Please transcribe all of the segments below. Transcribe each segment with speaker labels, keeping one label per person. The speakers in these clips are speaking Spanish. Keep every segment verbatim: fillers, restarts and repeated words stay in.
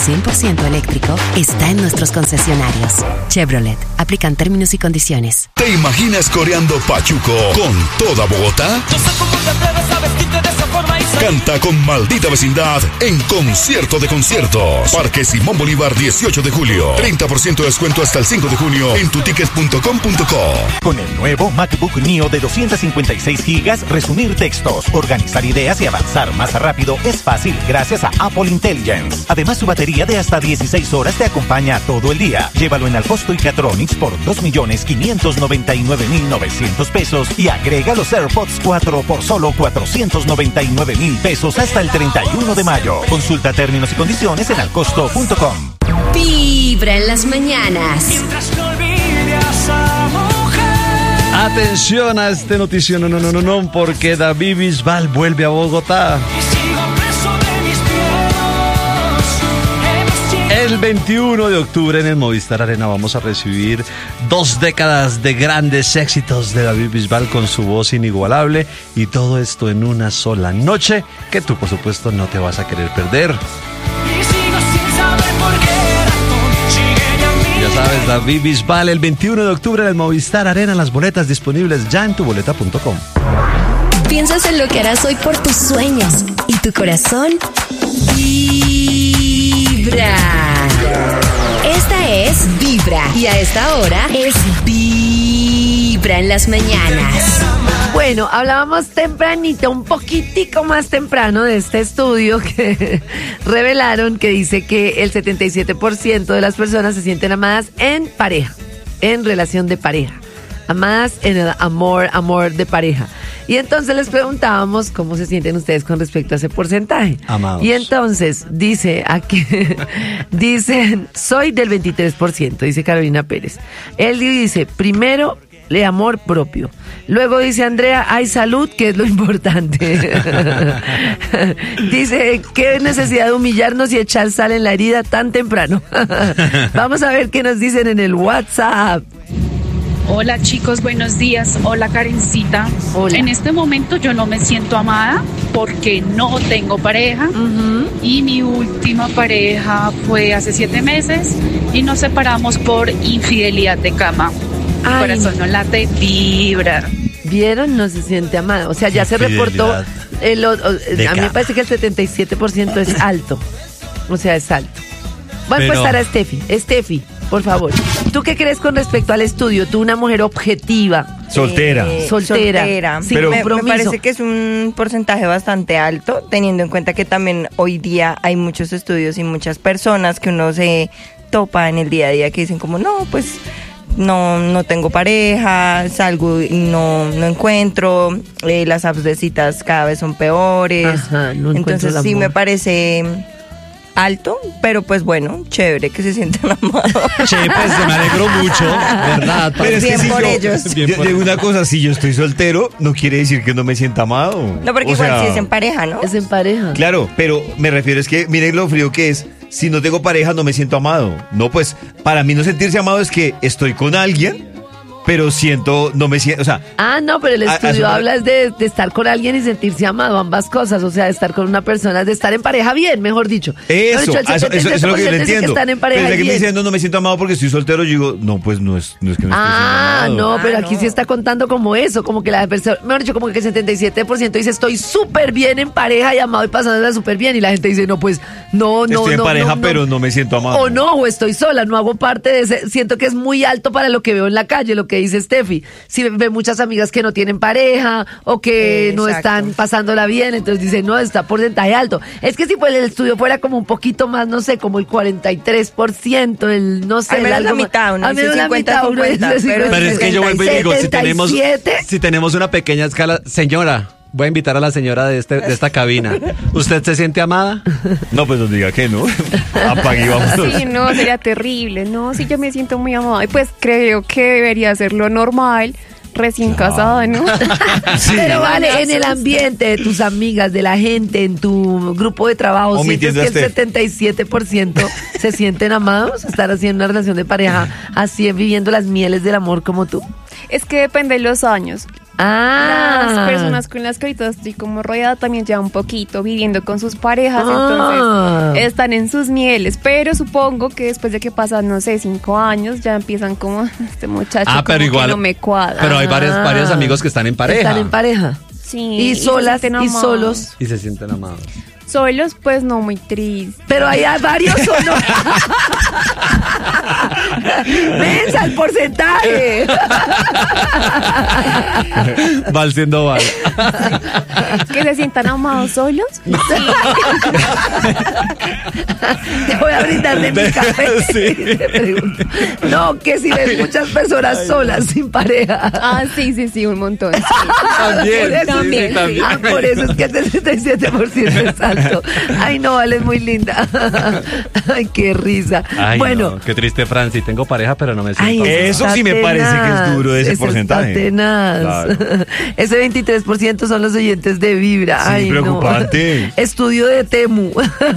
Speaker 1: cien por ciento eléctrico está en nuestros concesionarios. Chevrolet. Aplican términos y condiciones.
Speaker 2: ¿Te imaginas coreando Pachuco con toda Bogotá?
Speaker 3: No sé cómo te atreves a vestirte de esa forma y salir.
Speaker 2: Canta con Maldita Vecindad en Concierto de Conciertos. Parque Simón Bolívar, dieciocho de julio. treinta por ciento de descuento hasta el cinco de junio en tutickets punto com punto co.
Speaker 4: Con el nuevo MacBook Neo de doscientos cincuenta y seis gigas, resumir textos, organizar ideas y avanzar más rápido es fácil gracias a Apple Intelligence. Además, su batería de hasta dieciséis horas te acompaña todo el día. Llévalo en Alcosto y Catronics por dos millones quinientos noventa y nueve mil novecientos pesos y agrega los AirPods cuatro por solo cuatrocientos noventa y nueve mil pesos hasta el treinta y uno de mayo. Consulta términos y condiciones en alcosto punto com.
Speaker 1: Vibra en las mañanas.
Speaker 3: Mientras no olvides a mujer.
Speaker 5: Atención a este notición, no, no, no, no, no, porque David Bisbal vuelve a Bogotá. El veintiuno de octubre en el Movistar Arena vamos a recibir dos décadas de grandes éxitos de David Bisbal con su voz inigualable y todo esto en una sola noche que tú por supuesto no te vas a querer perder. Ya sabes, David Bisbal el veintiuno de octubre en el Movistar Arena, las boletas disponibles ya en tu boleta punto com.
Speaker 1: Piensas en lo que harás hoy por tus sueños y tu corazón vibra. Esta es Vibra y a esta hora es Vibra en las mañanas.
Speaker 6: Bueno, hablábamos tempranito, un poquitico más temprano de este estudio que revelaron que dice que el setenta y siete por ciento de las personas se sienten amadas en pareja, en relación de pareja. Amadas en el amor, amor de pareja. Y entonces les preguntábamos cómo se sienten ustedes con respecto a ese porcentaje.
Speaker 5: Amados.
Speaker 6: Y entonces dice aquí, dicen, soy del veintitrés por ciento, dice Carolina Pérez. Él dice, primero, el amor propio. Luego dice Andrea, hay salud, que es lo importante. Dice, qué necesidad de humillarnos y echar sal en la herida tan temprano. Vamos a ver qué nos dicen en el WhatsApp.
Speaker 7: Hola chicos, buenos días. Hola Karencita.
Speaker 6: Hola.
Speaker 7: En este momento yo no me siento amada porque no tengo pareja.
Speaker 6: Uh-huh.
Speaker 7: Y mi última pareja fue hace siete meses y nos separamos por infidelidad de cama. Mi
Speaker 6: Ay.
Speaker 7: corazón no late, vibra.
Speaker 6: ¿Vieron? No se siente amada. O sea, ya se reportó. El, o- o- a mí me parece que el setenta y siete por ciento es alto. O sea, es alto. Voy a
Speaker 5: Pero-
Speaker 6: empezar a Steffi. Steffi, por favor. ¿Tú qué crees con respecto al estudio? Tú, una mujer objetiva.
Speaker 5: Soltera.
Speaker 8: Eh,
Speaker 6: Soltera,
Speaker 8: soltera.
Speaker 6: sin
Speaker 8: Pero me, me
Speaker 6: compromiso.
Speaker 8: parece que es un porcentaje bastante alto, teniendo en cuenta que también hoy día hay muchos estudios y muchas personas que uno se topa en el día a día que dicen como, no, pues no no tengo pareja, salgo y no, no encuentro, eh, las apps de citas cada vez son peores.
Speaker 6: Ajá, no encuentro
Speaker 8: Entonces
Speaker 6: el
Speaker 8: sí
Speaker 6: amor.
Speaker 8: me parece alto, pero pues bueno, chévere que se sientan amados.
Speaker 5: Che, pues me alegro mucho, ¿verdad?
Speaker 8: Pero es que si yo-
Speaker 5: Bien
Speaker 9: Yo
Speaker 5: por-
Speaker 9: digo una cosa, si yo estoy soltero, no quiere decir que no me sienta amado.
Speaker 8: No, porque
Speaker 9: O
Speaker 8: igual
Speaker 9: sea,
Speaker 8: si es en pareja, ¿no?
Speaker 6: Es en pareja.
Speaker 9: Claro, pero me refiero es que miren lo frío que es. Si no tengo pareja, no me siento amado. No, pues para mí no sentirse amado es que estoy con alguien, pero siento, no me siento, o sea,
Speaker 6: Ah, no, pero el
Speaker 9: A- a
Speaker 6: estudio
Speaker 9: eso me-
Speaker 6: habla es de, de estar con alguien y sentirse amado, ambas cosas, o sea, de estar con una persona, de estar en pareja bien, mejor dicho. Mejor
Speaker 9: eso,
Speaker 6: dicho, el
Speaker 9: eso, eso, eso es lo que yo
Speaker 6: setenta y siete por ciento
Speaker 9: le
Speaker 6: dice que
Speaker 9: entiendo.
Speaker 6: están en pareja
Speaker 9: pero ya que me
Speaker 6: bien.
Speaker 9: dicen, no, no me siento amado porque estoy soltero, yo digo, no, pues no es, no es que me esté
Speaker 6: Ah,
Speaker 9: siendo amado.
Speaker 6: no, pero
Speaker 8: Ah,
Speaker 6: aquí
Speaker 8: no.
Speaker 6: sí está contando como eso, como que la persona, mejor dicho, como que el setenta y siete por ciento dice estoy súper bien en pareja y amado y pasándola súper bien, y la gente dice, no, pues, no, no,
Speaker 9: Estoy en
Speaker 6: no,
Speaker 9: pareja,
Speaker 6: no,
Speaker 9: pero no me siento amado.
Speaker 6: O no, o estoy sola, no hago parte de ese, siento que es muy alto para lo que veo en la calle, lo que dice Steffi. Si ve muchas amigas que no tienen pareja o que
Speaker 8: Eh,
Speaker 6: no
Speaker 8: exacto.
Speaker 6: están pasándola bien, entonces dice, no, está porcentaje alto. Es que si pues el estudio fuera como un poquito más, no sé, como el cuarenta y tres por ciento, el, no sé,
Speaker 8: Al menos
Speaker 6: el
Speaker 8: la
Speaker 6: algo más-
Speaker 8: mitad, uno
Speaker 6: al
Speaker 8: dice
Speaker 6: menos la
Speaker 8: cincuenta,
Speaker 6: mitad, uno
Speaker 8: cincuenta,
Speaker 6: dice
Speaker 8: pero-
Speaker 5: Pero es que yo vuelvo y digo, si tenemos,
Speaker 6: setenta y siete.
Speaker 5: si tenemos una pequeña escala, señora, voy a invitar a la señora de, este, de esta cabina. ¿Usted se siente amada?
Speaker 9: No, pues nos diga que no. Apague y vámonos.
Speaker 10: Sí, no, sería terrible. No, sí, yo me siento muy amada. Y pues creo que debería ser lo normal, recién casada, ¿no?
Speaker 6: Pero vale, en el ambiente de tus amigas, de la gente, en tu grupo de trabajo, ¿sientes
Speaker 9: Omitiendo
Speaker 6: que
Speaker 9: a
Speaker 6: el
Speaker 9: Steph.
Speaker 6: setenta y siete por ciento se sienten amados? ¿Estar haciendo una relación de pareja así, viviendo las mieles del amor como tú?
Speaker 10: Es que depende de los años.
Speaker 6: Ah.
Speaker 10: Las personas con las que ahorita estoy como rodeada también llevan un poquito viviendo con sus parejas,
Speaker 6: Ah.
Speaker 10: entonces están en sus mieles, pero supongo que después de que pasan, no sé, cinco años, ya empiezan como, este muchacho
Speaker 5: Ah, pero
Speaker 10: como
Speaker 5: igual-
Speaker 10: que no me cuadra.
Speaker 5: Pero hay varios,
Speaker 6: Ah.
Speaker 5: varios amigos que están en pareja.
Speaker 6: Están en pareja.
Speaker 10: Sí,
Speaker 6: Y
Speaker 10: se
Speaker 6: solas
Speaker 10: sienten
Speaker 6: y
Speaker 10: amados.
Speaker 6: solos.
Speaker 5: Y se sienten amados.
Speaker 10: Solos, pues no, muy triste.
Speaker 6: Pero hay varios o no. Mensa el porcentaje.
Speaker 5: Val siendo Val.
Speaker 10: ¿Que se sientan amados solos? Sí.
Speaker 6: Te voy a brindar de mi café.
Speaker 5: Sí.
Speaker 6: Te pregunto. No, que si ves muchas personas solas sin pareja.
Speaker 10: Ah, sí, sí, sí, un montón. Sí.
Speaker 5: También,
Speaker 6: Por eso,
Speaker 10: también,
Speaker 6: sí,
Speaker 10: también.
Speaker 6: Ah, por eso es que el sesenta y siete por ciento es alto. Ay, no, Vale, es muy linda. Ay, qué risa.
Speaker 5: Ay,
Speaker 6: bueno,
Speaker 5: no, qué triste, Franci. Tengo pareja, pero no me siento.
Speaker 6: ay,
Speaker 5: amado.
Speaker 9: Eso
Speaker 6: está
Speaker 9: sí me parece que es duro, ese
Speaker 6: eso
Speaker 9: porcentaje.
Speaker 6: Está tenaz.
Speaker 9: Claro.
Speaker 6: Ese veintitrés por ciento son los oyentes de Vibra.
Speaker 9: Sí,
Speaker 6: Ay,
Speaker 9: preocupante.
Speaker 6: No. Estudio de Temu.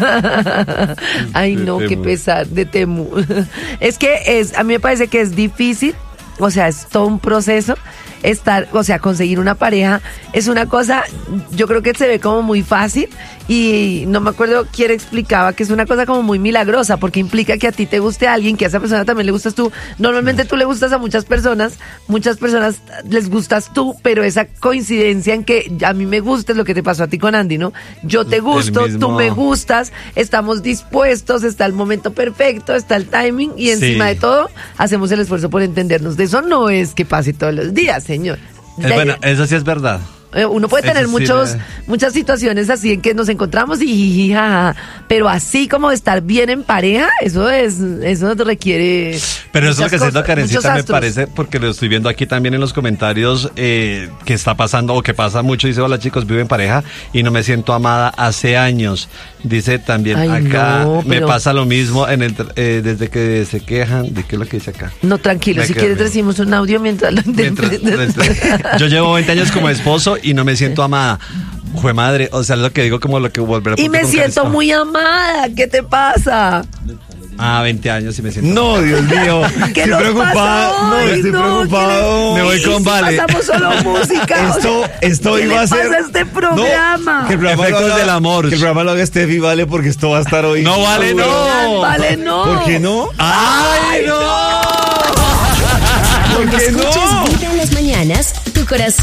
Speaker 6: Ay,
Speaker 5: De
Speaker 6: no, qué
Speaker 5: Temu.
Speaker 6: pesar de Temu. Es que es, a mí me parece que es difícil, o sea, es todo un proceso. Estar, o sea, conseguir una pareja es una cosa, yo creo que se ve como muy fácil y no me acuerdo quién explicaba que es una cosa como muy milagrosa porque implica que a ti te guste alguien, que a esa persona también le gustas tú. Normalmente tú le gustas a muchas personas, muchas personas les gustas tú, pero esa coincidencia en que a mí me gusta es lo que te pasó a ti con Andy, ¿no? Yo te
Speaker 5: El
Speaker 6: gusto,
Speaker 5: mismo-
Speaker 6: tú me gustas, estamos dispuestos, está el momento perfecto, está el timing y encima
Speaker 5: Sí.
Speaker 6: de todo hacemos el esfuerzo por entendernos. De eso no es que pase todos los días, señor.
Speaker 5: Es
Speaker 6: De-
Speaker 5: bueno, eso sí es verdad.
Speaker 6: eh, Uno puede
Speaker 5: Eso
Speaker 6: tener
Speaker 5: sí
Speaker 6: muchos,
Speaker 5: le-
Speaker 6: muchas situaciones así en que nos encontramos y jiji, jaja, pero así como estar bien en pareja, eso es, eso requiere.
Speaker 5: Pero eso es lo
Speaker 6: muchas
Speaker 5: que siento,
Speaker 6: cosas,
Speaker 5: Karencita,
Speaker 6: muchos
Speaker 5: me
Speaker 6: astros.
Speaker 5: parece, porque lo estoy viendo aquí también en los comentarios, eh, que está pasando o que pasa mucho. Dice, hola chicos, vivo en pareja y no me siento amada hace años. Dice también,
Speaker 6: Ay,
Speaker 5: acá
Speaker 6: no,
Speaker 5: me
Speaker 6: pero-
Speaker 5: pasa lo mismo en el, eh, desde que se quejan. ¿De qué es lo que dice acá?
Speaker 6: No, tranquilo,
Speaker 5: Me
Speaker 6: si
Speaker 5: quedé
Speaker 6: quieres
Speaker 5: bien.
Speaker 6: decimos un audio mientras lo
Speaker 5: Mientras-
Speaker 6: intentamos.
Speaker 5: mientras- yo llevo veinte años como esposo y no me siento amada. Jue madre, o sea, es lo que digo como lo que volver a
Speaker 6: Y me siento muy amada, ¿qué te pasa?
Speaker 5: Ah, veinte años y me siento.
Speaker 9: No, Dios mío.
Speaker 6: ¿Qué
Speaker 9: Estoy
Speaker 6: nos
Speaker 9: preocupado.
Speaker 6: pasa
Speaker 9: No,
Speaker 6: hoy?
Speaker 9: estoy
Speaker 6: No,
Speaker 9: preocupado.
Speaker 5: Me voy
Speaker 6: ¿Y
Speaker 5: con
Speaker 6: si
Speaker 5: Vale.
Speaker 6: pasamos solo música?
Speaker 9: Esto,
Speaker 6: O sea,
Speaker 9: esto
Speaker 6: ¿qué
Speaker 9: iba
Speaker 6: le
Speaker 9: a ser.
Speaker 6: pasa a este programa?
Speaker 9: No, que el programa
Speaker 5: Efectos
Speaker 9: lo haga-
Speaker 5: del amor.
Speaker 9: Que el programa lo haga Steffi, vale, porque esto va a estar hoy.
Speaker 5: No, Vale,
Speaker 9: duro.
Speaker 5: no.
Speaker 6: Vale, no.
Speaker 9: ¿Por qué no?
Speaker 5: ¡Ay, no!
Speaker 9: ¿Por qué
Speaker 1: Escuchas
Speaker 9: no?
Speaker 1: Vibra en las mañanas, tu corazón